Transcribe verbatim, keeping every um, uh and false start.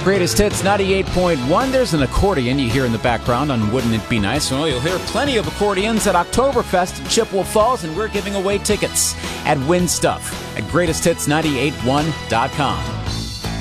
Greatest Hits ninety-eight point one. There's an accordion you hear in the background on Wouldn't It Be Nice? Well, you'll hear plenty of accordions at Oktoberfest in Chippewa Falls, and we're giving away tickets at Win Stuff at greatest hits nine eight one dot com.